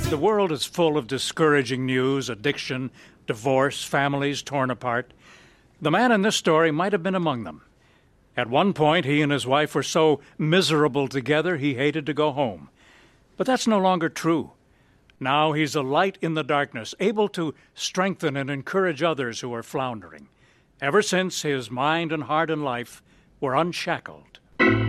The world is full of discouraging news, addiction, divorce, families torn apart. The man in this story might have been among them. At one point, he and his wife were so miserable together he hated to go home. But that's no longer true. Now he's a light in the darkness, able to strengthen and encourage others who are floundering. Ever since, his mind and heart and life were unshackled.